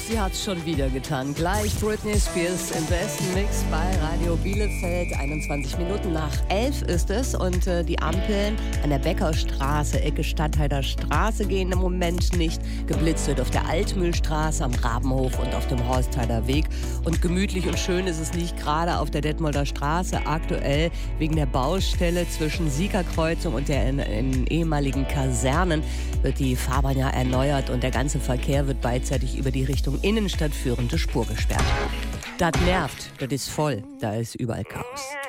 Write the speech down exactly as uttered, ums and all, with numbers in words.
sie hat's schon wieder getan. Gleich Britney Spears im besten Mix bei Radio Bielefeld. einundzwanzig Minuten nach elf ist es und äh, die Ampeln an der Bäckerstraße, Ecke Stadtheider Straße gehen im Moment nicht. Geblitzt wird auf der Altmühlstraße, am Rabenhof und auf dem Horstheider Weg. Und gemütlich und schön ist es nicht gerade auf der Detmolder Straße. Aktuell wegen der Baustelle zwischen Siegerkreuzung und der in, in ehemaligen Kasernen wird die Fahrbahn ja erneuert und der ganze Verkehr wird beidseitig über die Richtung Innenstadt führende Spur gesperrt. Das nervt, das ist voll, da ist überall Chaos.